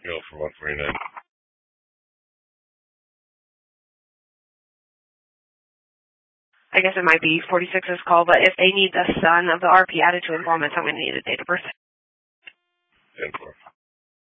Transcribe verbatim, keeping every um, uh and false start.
Go for one forty-nine. I guess it might be forty-six's call, but if they need the son of the R P added to enrollment, I'm going to need a date of birth. ten four.